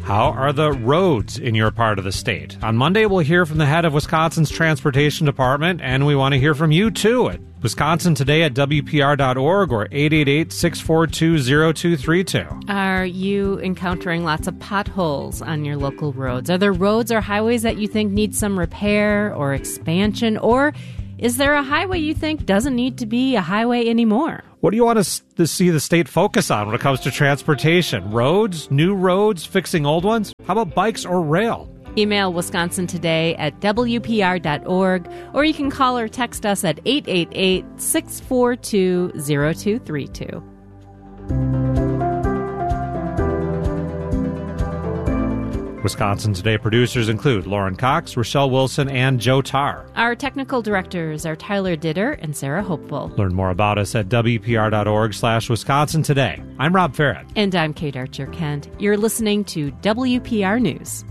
How are the roads in your part of the state? On Monday, we'll hear from the head of Wisconsin's Transportation Department, and we want to hear from you, too, at Wisconsin Today at WPR.org or 888-642-0232. Are you encountering lots of potholes on your local roads? Are there roads or highways that you think need some repair or expansion? Or is there a highway you think doesn't need to be a highway anymore? What do you want to see the state focus on when it comes to transportation? Roads, new roads, fixing old ones? How about bikes or rail? Email Wisconsin Today at WPR.org, or you can call or text us at 888-642-0232. Wisconsin Today producers include Lauren Cox, Rochelle Wilson, and Joe Tarr. Our technical directors are Tyler Ditter and Sarah Hopeful. Learn more about us at WPR.org/Wisconsin Today. I'm Rob Farrett. And I'm Kate Archer-Kent. You're listening to WPR News.